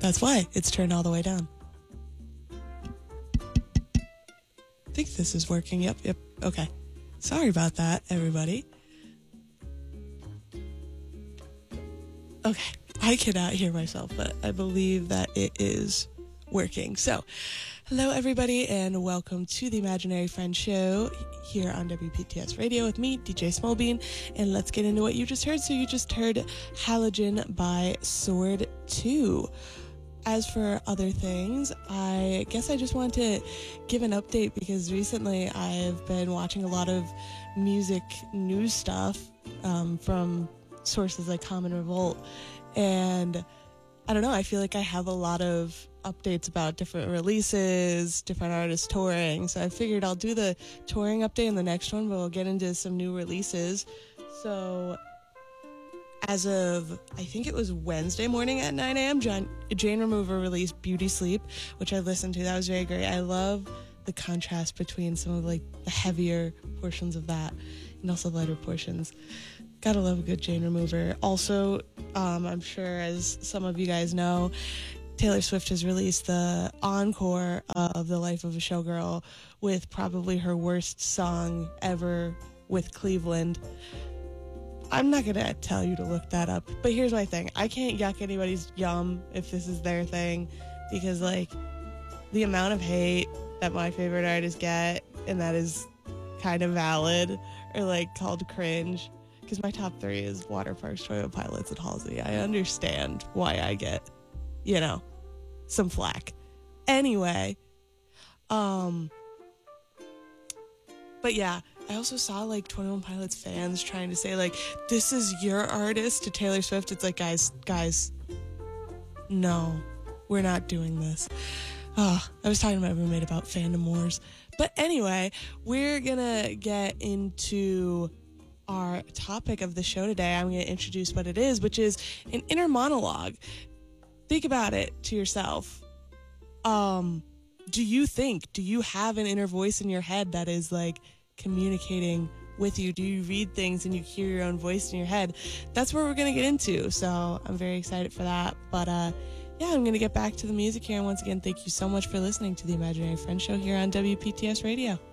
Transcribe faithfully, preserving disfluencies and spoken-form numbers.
That's why it's turned all the way down. I think this is working. Yep, yep. Okay. Sorry about that, everybody. Okay. I cannot hear myself, but I believe that it is working. So, hello, everybody, and welcome to the Imaginary Friend Show here on W P T S Radio with me, D J Smolbean, and let's get into what you just heard. So you just heard Halogen by Sword two. As for other things, I guess I just want to give an update because recently I've been watching a lot of music news stuff um, from sources like Common Revolt, and I don't know, I feel like I have a lot of updates about different releases, different artists touring, so I figured I'll do the touring update in the next one, but we'll get into some new releases. So as of, I think it was Wednesday morning at nine a.m., Jane, Jane Remover released Beauty Sleep, which I listened to. That was very great. I love the contrast between some of like the heavier portions of that and also lighter portions. Gotta love a good Jane Remover. Also, um, I'm sure as some of you guys know, Taylor Swift has released the encore of The Life of a Showgirl with probably her worst song ever with Cleveland. I'm not going to tell you to look that up, but here's my thing. I can't yuck anybody's yum if this is their thing, because, like, the amount of hate that my favorite artists get, and that is kind of valid, or, like, called cringe, because my top three is Water Parks, Toyo Pilots, and Halsey. I understand why I get, you know, some flack. Anyway, um, but yeah, I also saw, like, twenty-one Pilots fans trying to say, like, this is your artist to Taylor Swift. It's like, guys, guys, no, we're not doing this. Oh, I was talking to my roommate about fandom wars. But anyway, we're gonna get into our topic of the show today. I'm gonna introduce what it is, which is an inner monologue. Think about it to yourself. Um, do you think, do you have an inner voice in your head that is, like, communicating with you? Do you read things and you hear your own voice in your head? That's what we're going to get into, so I'm very excited for that. But uh yeah, I'm going to get back to the music here, and once again, thank you so much for listening to the Imaginary Friend Show here on W P T S Radio.